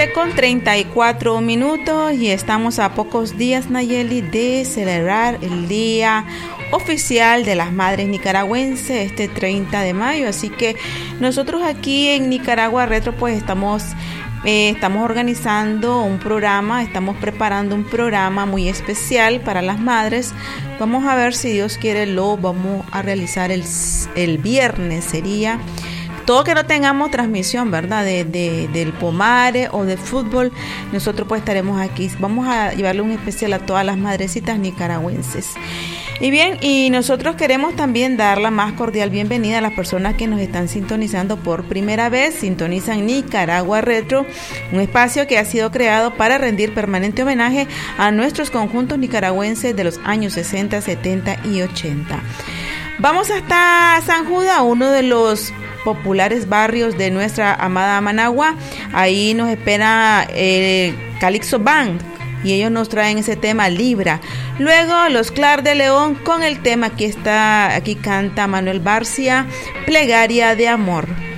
9:34 y estamos a pocos días, Nayeli, de celebrar el Día Oficial de las Madres Nicaragüenses, este 30 de mayo. Así que nosotros aquí en Nicaragua Retro pues estamos organizando un programa, estamos preparando un programa muy especial para las madres. Vamos a ver si Dios quiere, lo vamos a realizar el viernes, sería todo que no tengamos transmisión, ¿verdad? Del Pomare o de fútbol, nosotros pues estaremos aquí. Vamos a llevarle un especial a todas las madrecitas nicaragüenses. Y bien, y nosotros queremos también dar la más cordial bienvenida a las personas que nos están sintonizando por primera vez. Sintonizan Nicaragua Retro, un espacio que ha sido creado para rendir permanente homenaje a nuestros conjuntos nicaragüenses de los años 60, 70 y 80. Vamos hasta San Judas, uno de los populares barrios de nuestra amada Managua. Ahí nos espera Calixto Band y ellos nos traen ese tema Libra. Luego los Clar de León con el tema aquí canta Manuel Barcia, Plegaria de Amor.